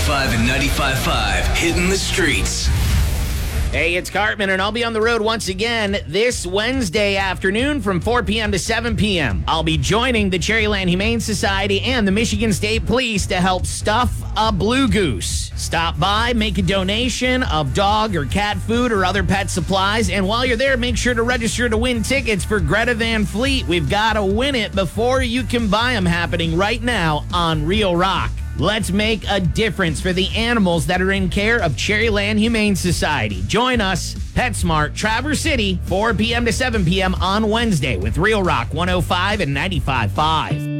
105 and 95.5, hitting the streets. Hey, it's Cartman, and I'll be on the road once again this Wednesday afternoon from 4 p.m. to 7 p.m. I'll be joining the Cherryland Humane Society and the Michigan State Police to help stuff a blue goose. Stop by, make a donation of dog or cat food or other pet supplies, and while you're there, make sure to register to win tickets for Greta Van Fleet. We've got to win it before you can buy them, happening right now on Real Rock. Let's make a difference for the animals that are in care of Cherryland Humane Society. Join us, PetSmart, Traverse City, 4 p.m. to 7 p.m. on Wednesday with Real Rock 105 and 95.5.